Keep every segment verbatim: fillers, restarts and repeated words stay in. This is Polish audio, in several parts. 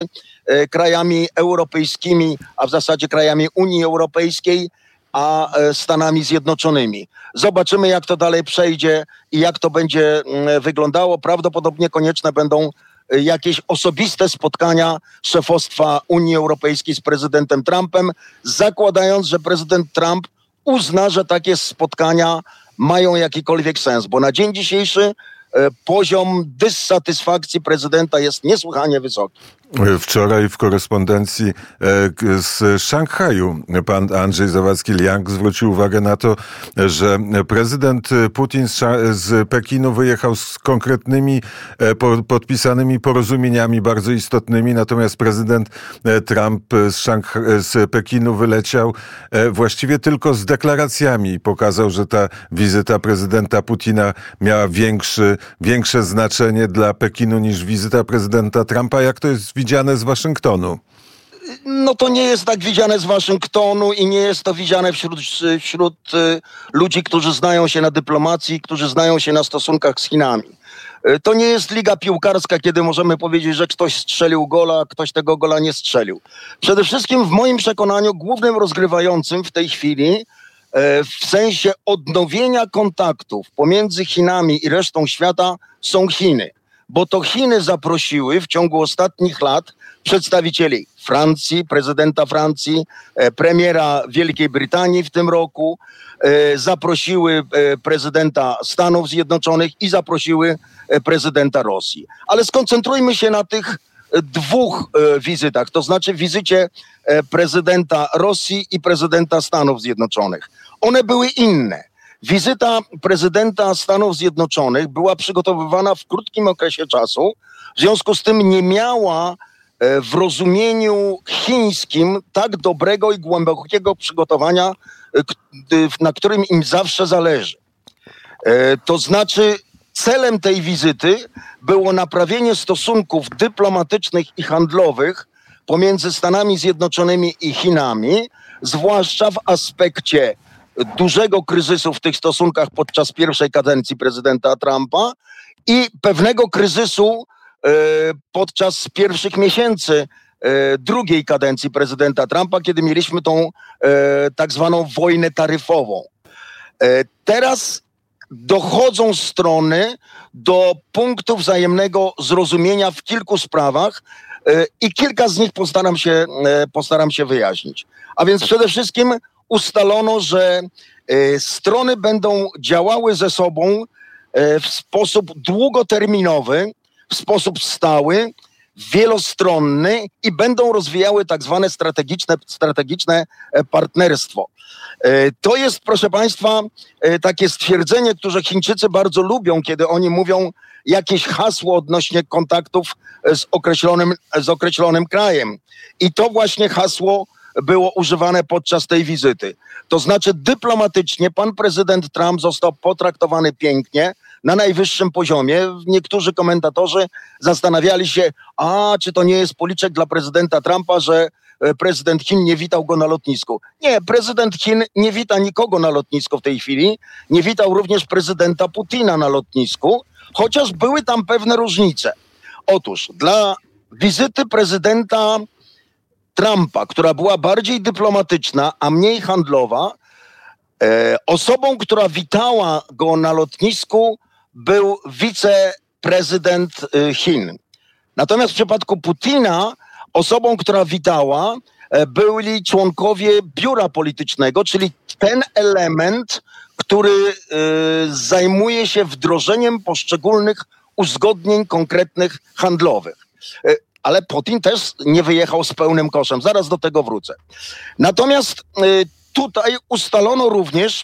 krajami europejskimi, a w zasadzie krajami Unii Europejskiej, a Stanami Zjednoczonymi. Zobaczymy, jak to dalej przejdzie i jak to będzie wyglądało. Prawdopodobnie konieczne będą jakieś osobiste spotkania szefostwa Unii Europejskiej z prezydentem Trumpem, zakładając, że prezydent Trump uzna, że takie spotkania mają jakikolwiek sens, bo na dzień dzisiejszy poziom dysatysfakcji prezydenta jest niesłychanie wysoki. Wczoraj w korespondencji z Szanghaju pan Andrzej Zawadzki-Liang zwrócił uwagę na to, że prezydent Putin z Pekinu wyjechał z konkretnymi podpisanymi porozumieniami bardzo istotnymi, natomiast prezydent Trump z, Szangha- z Pekinu wyleciał właściwie tylko z deklaracjami. Pokazał, że ta wizyta prezydenta Putina miała większy, większe znaczenie dla Pekinu niż wizyta prezydenta Trumpa. Jak to jest widziane z Waszyngtonu? No to nie jest tak widziane z Waszyngtonu i nie jest to widziane wśród, wśród y, ludzi, którzy znają się na dyplomacji, którzy znają się na stosunkach z Chinami. Y, to nie jest liga piłkarska, kiedy możemy powiedzieć, że ktoś strzelił gola, a ktoś tego gola nie strzelił. Przede wszystkim w moim przekonaniu głównym rozgrywającym w tej chwili y, w sensie odnowienia kontaktów pomiędzy Chinami i resztą świata są Chiny. Bo to Chiny zaprosiły w ciągu ostatnich lat przedstawicieli Francji, prezydenta Francji, premiera Wielkiej Brytanii w tym roku, zaprosiły prezydenta Stanów Zjednoczonych i zaprosiły prezydenta Rosji. Ale skoncentrujmy się na tych dwóch wizytach, to znaczy wizycie prezydenta Rosji i prezydenta Stanów Zjednoczonych. One były inne. Wizyta prezydenta Stanów Zjednoczonych była przygotowywana w krótkim okresie czasu, w związku z tym nie miała w rozumieniu chińskim tak dobrego i głębokiego przygotowania, na którym im zawsze zależy. To znaczy celem tej wizyty było naprawienie stosunków dyplomatycznych i handlowych pomiędzy Stanami Zjednoczonymi i Chinami, zwłaszcza w aspekcie dużego kryzysu w tych stosunkach podczas pierwszej kadencji prezydenta Trumpa i pewnego kryzysu e, podczas pierwszych miesięcy e, drugiej kadencji prezydenta Trumpa, kiedy mieliśmy tą e, tak zwaną wojnę taryfową. E, teraz dochodzą strony do punktu wzajemnego zrozumienia w kilku sprawach e, i kilka z nich postaram się, e, postaram się wyjaśnić. A więc przede wszystkim ustalono, że y, strony będą działały ze sobą y, w sposób długoterminowy, w sposób stały, wielostronny i będą rozwijały tak zwane strategiczne, strategiczne partnerstwo. Y, to jest, proszę Państwa, y, takie stwierdzenie, które Chińczycy bardzo lubią, kiedy oni mówią jakieś hasło odnośnie kontaktów z określonym, z określonym krajem. I to właśnie hasło było używane podczas tej wizyty. To znaczy dyplomatycznie pan prezydent Trump został potraktowany pięknie, na najwyższym poziomie. Niektórzy komentatorzy zastanawiali się, a czy to nie jest policzek dla prezydenta Trumpa, że prezydent Chin nie witał go na lotnisku. Nie, prezydent Chin nie wita nikogo na lotnisku w tej chwili. Nie witał również prezydenta Putina na lotnisku, chociaż były tam pewne różnice. Otóż dla wizyty prezydenta Trumpa, która była bardziej dyplomatyczna, a mniej handlowa, e, osobą, która witała go na lotnisku, był wiceprezydent e, Chin. Natomiast w przypadku Putina osobą, która witała, e, byli członkowie biura politycznego, czyli ten element, który e, zajmuje się wdrożeniem poszczególnych uzgodnień konkretnych handlowych. E, Ale Putin też nie wyjechał z pełnym koszem. Zaraz do tego wrócę. Natomiast y, tutaj ustalono również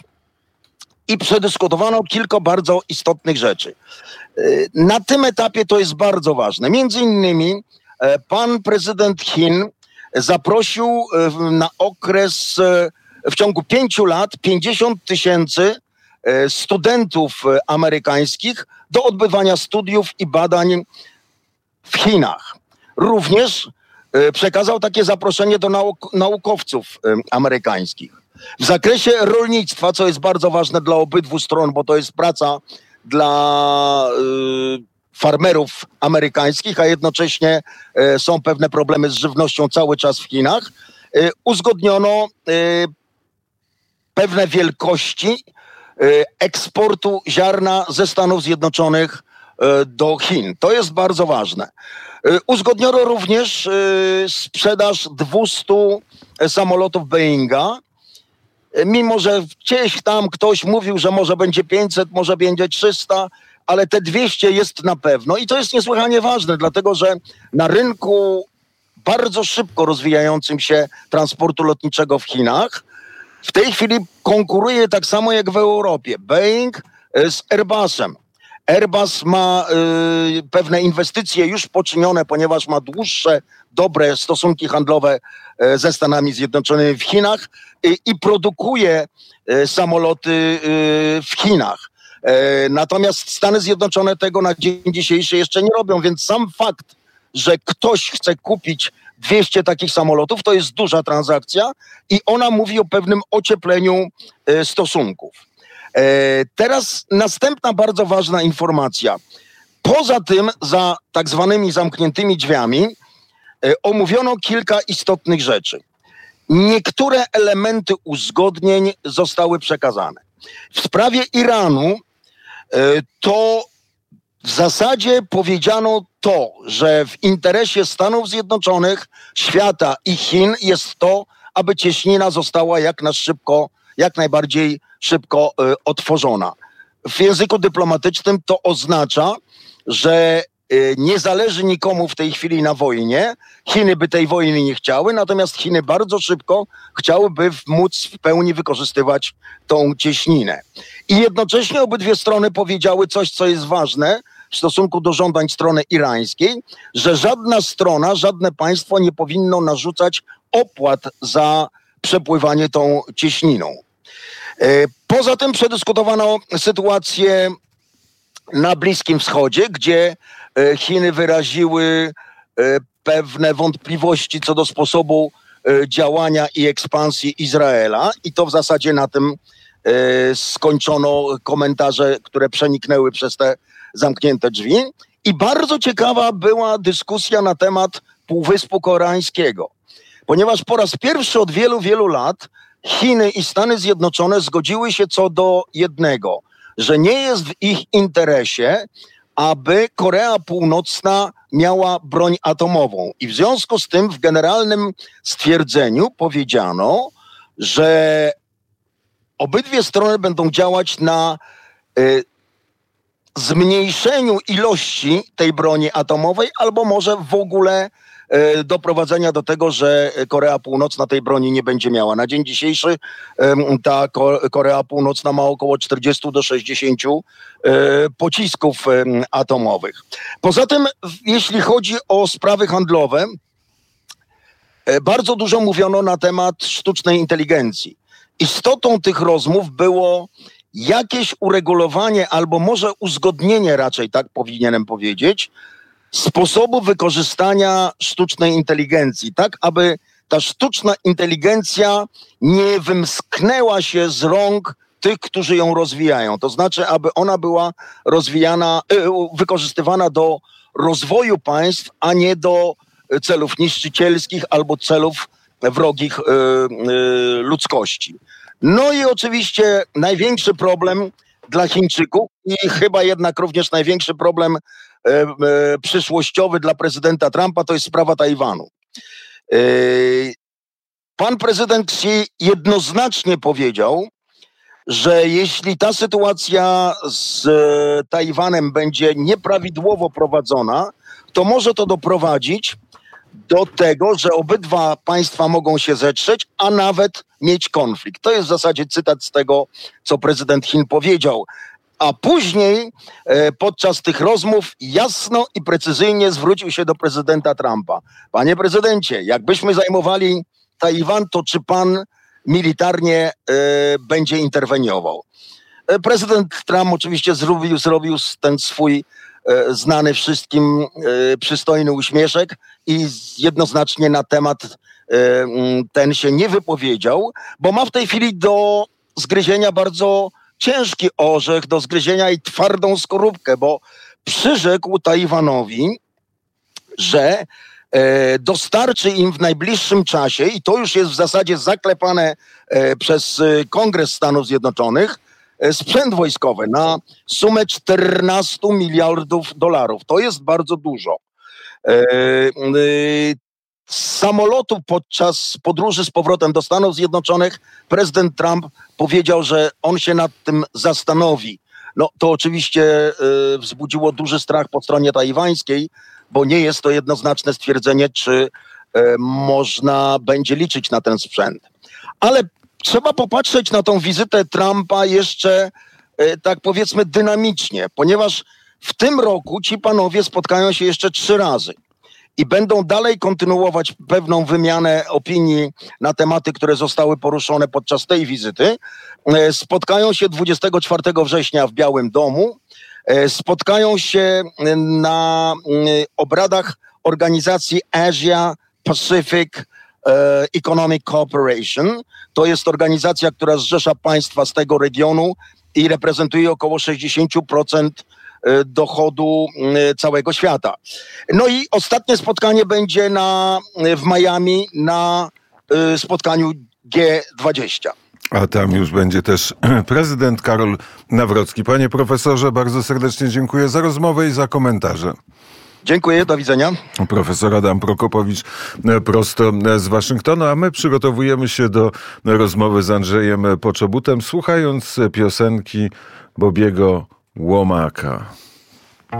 i przedyskutowano kilka bardzo istotnych rzeczy. Y, na tym etapie to jest bardzo ważne. Między innymi y, pan prezydent Chin zaprosił y, na okres y, w ciągu pięciu lat pięćdziesiąt tysięcy y, studentów y, amerykańskich do odbywania studiów i badań w Chinach. Również y, przekazał takie zaproszenie do nauk- naukowców y, amerykańskich. W zakresie rolnictwa, co jest bardzo ważne dla obydwu stron, bo to jest praca dla y, farmerów amerykańskich, a jednocześnie są pewne problemy z żywnością cały czas w Chinach, uzgodniono pewne wielkości eksportu ziarna ze Stanów Zjednoczonych do Chin. To jest bardzo ważne. Uzgodniono również sprzedaż dwustu samolotów Boeinga, mimo że gdzieś tam ktoś mówił, że może będzie pięćset, może będzie trzysta, ale te dwieście jest na pewno. I to jest niesłychanie ważne, dlatego że na rynku bardzo szybko rozwijającym się transportu lotniczego w Chinach w tej chwili konkuruje tak samo jak w Europie Boeing z Airbusem. Airbus ma y, pewne inwestycje już poczynione, ponieważ ma dłuższe, dobre stosunki handlowe y, ze Stanami Zjednoczonymi w Chinach y, i produkuje y, samoloty y, w Chinach. Y, natomiast Stany Zjednoczone tego na dzień dzisiejszy jeszcze nie robią, więc sam fakt, że ktoś chce kupić dwieście takich samolotów, to jest duża transakcja i ona mówi o pewnym ociepleniu y, stosunków. Teraz następna bardzo ważna informacja. Poza tym za tak zwanymi zamkniętymi drzwiami omówiono kilka istotnych rzeczy. Niektóre elementy uzgodnień zostały przekazane. W sprawie Iranu to w zasadzie powiedziano to, że w interesie Stanów Zjednoczonych, świata i Chin jest to, aby cieśnina została jak na szybko jak najbardziej szybko y, otworzona. W języku dyplomatycznym to oznacza, że y, nie zależy nikomu w tej chwili na wojnie. Chiny by tej wojny nie chciały, natomiast Chiny bardzo szybko chciałyby móc w pełni wykorzystywać tą cieśninę. I jednocześnie obydwie strony powiedziały coś, co jest ważne w stosunku do żądań strony irańskiej, że żadna strona, żadne państwo nie powinno narzucać opłat za przepływanie tą cieśniną. Poza tym przedyskutowano sytuację na Bliskim Wschodzie, gdzie Chiny wyraziły pewne wątpliwości co do sposobu działania i ekspansji Izraela i to w zasadzie na tym skończono komentarze, które przeniknęły przez te zamknięte drzwi. I bardzo ciekawa była dyskusja na temat Półwyspu Koreańskiego, ponieważ po raz pierwszy od wielu, wielu lat Chiny i Stany Zjednoczone zgodziły się co do jednego, że nie jest w ich interesie, aby Korea Północna miała broń atomową. I w związku z tym w generalnym stwierdzeniu powiedziano, że obydwie strony będą działać na y, zmniejszeniu ilości tej broni atomowej albo może w ogóle doprowadzenia do tego, że Korea Północna tej broni nie będzie miała. Na dzień dzisiejszy ta Korea Północna ma około czterdzieści do sześćdziesięciu pocisków atomowych. Poza tym, jeśli chodzi o sprawy handlowe, bardzo dużo mówiono na temat sztucznej inteligencji. Istotą tych rozmów było jakieś uregulowanie albo może uzgodnienie, raczej tak powinienem powiedzieć, sposobu wykorzystania sztucznej inteligencji, tak aby ta sztuczna inteligencja nie wymsknęła się z rąk tych, którzy ją rozwijają. To znaczy, aby ona była rozwijana, wykorzystywana do rozwoju państw, a nie do celów niszczycielskich albo celów wrogich ludzkości. No i oczywiście największy problem dla Chińczyków i chyba jednak również największy problem e, e, przyszłościowy dla prezydenta Trumpa to jest sprawa Tajwanu. E, pan prezydent Xi jednoznacznie powiedział, że jeśli ta sytuacja z e, Tajwanem będzie nieprawidłowo prowadzona, to może to doprowadzić do tego, że obydwa państwa mogą się zetrzeć, a nawet mieć konflikt. To jest w zasadzie cytat z tego, co prezydent Chin powiedział. A później e, podczas tych rozmów jasno i precyzyjnie zwrócił się do prezydenta Trumpa. Panie prezydencie, jakbyśmy zajmowali Tajwan, to czy pan militarnie e, będzie interweniował? E, prezydent Trump oczywiście zrobił, zrobił ten swój e, znany wszystkim e, przystojny uśmieszek i jednoznacznie na temat e, ten się nie wypowiedział, bo ma w tej chwili do zgryzienia bardzo ciężki orzech, do zgryzienia i twardą skorupkę, bo przyrzekł Tajwanowi, że e, dostarczy im w najbliższym czasie, i to już jest w zasadzie zaklepane e, przez e, Kongres Stanów Zjednoczonych, e, sprzęt wojskowy na sumę czternaście miliardów dolarów. To jest bardzo dużo. E, e, z samolotu podczas podróży z powrotem do Stanów Zjednoczonych prezydent Trump powiedział, że on się nad tym zastanowi. No to oczywiście y, wzbudziło duży strach po stronie tajwańskiej, bo nie jest to jednoznaczne stwierdzenie, czy y, można będzie liczyć na ten sprzęt. Ale trzeba popatrzeć na tą wizytę Trumpa jeszcze y, tak powiedzmy dynamicznie, ponieważ w tym roku ci panowie spotkają się jeszcze trzy razy i będą dalej kontynuować pewną wymianę opinii na tematy, które zostały poruszone podczas tej wizyty. Spotkają się dwudziestego czwartego września w Białym Domu. Spotkają się na obradach organizacji Asia Pacific Economic Cooperation. To jest organizacja, która zrzesza państwa z tego regionu i reprezentuje około sześćdziesiąt procent dochodu całego świata. No i ostatnie spotkanie będzie na, w Miami na spotkaniu G dwadzieścia. A tam już będzie też prezydent Karol Nawrocki. Panie profesorze, bardzo serdecznie dziękuję za rozmowę i za komentarze. Dziękuję, do widzenia. Profesor Adam Prokopowicz prosto z Waszyngtonu, a my przygotowujemy się do rozmowy z Andrzejem Poczobutem, słuchając piosenki Bobiego Łomaka.